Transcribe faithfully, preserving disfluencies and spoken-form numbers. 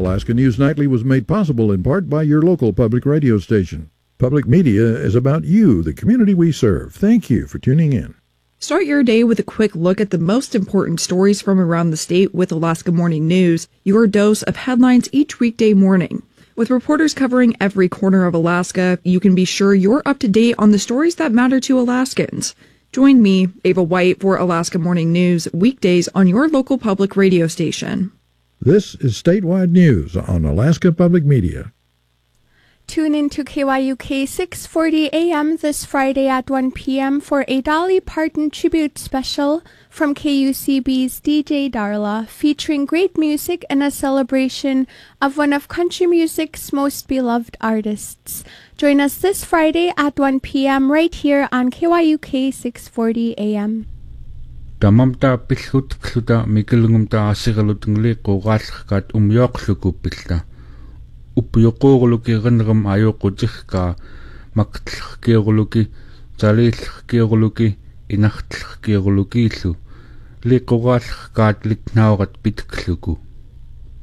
Alaska News Nightly was made possible in part by your local public radio station. Public media is about you, the community we serve. Thank you for tuning in. Start your day with a quick look at the most important stories from around the state with Alaska Morning News, your dose of headlines each weekday morning. With reporters covering every corner of Alaska, you can be sure you're up to date on the stories that matter to Alaskans. Join me, Ava White, for Alaska Morning News weekdays on your local public radio station. This is statewide news on Alaska Public Media. Tune in to K Y U K six forty A M this Friday at one p m for a Dolly Parton tribute special from K U C B's D J Darla, featuring great music and a celebration of one of country music's most beloved artists. Join us this Friday at one p m right here on K Y U K six forty A M. Tamamta pilhut kluta mikilungumta asigalutungli qoqallqat umyoqlukupilla. Upyoqoorluki renram ayoqutihka maktlhkiorluki talilhkiorluki inartlhkiorlukiillu liqorallqaat litnaurat pitkluku.